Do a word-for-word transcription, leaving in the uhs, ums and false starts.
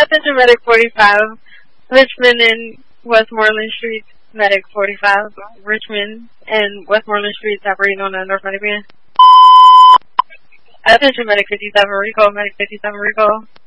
Attention Medic forty-five, Richmond and Westmoreland Streets, Medic forty-five, Richmond and Westmoreland Streets operating on a North Medic van. Attention Medic fifty-seven, recall, Medic fifty-seven, recall.